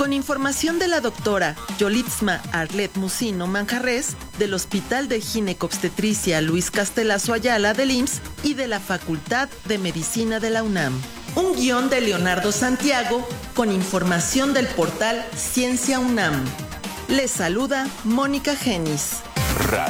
con información de la doctora Yolitzma Arlet Musino Manjarres, del Hospital de Ginecobstetricia Luis Castelazo Ayala del IMSS y de la Facultad de Medicina de la UNAM. Un guión de Leonardo Santiago con información del portal Ciencia UNAM. Les saluda Mónica Genis.